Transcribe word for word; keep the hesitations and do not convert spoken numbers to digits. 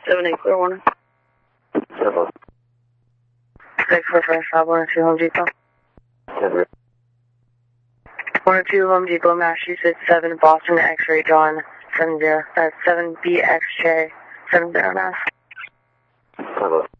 seven eight clear one. Seven. Six for first stop, one or two Home Depot. Seven. One or two Home Depot, Massachusetts, seven Boston X-ray John, seven zero. That's seven B X J, seven zero Mass. Seven.